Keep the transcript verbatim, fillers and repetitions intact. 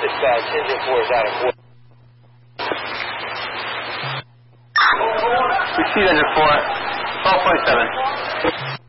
Dispatch, engine four is out of order. Receive engine four, twelve twenty-seven.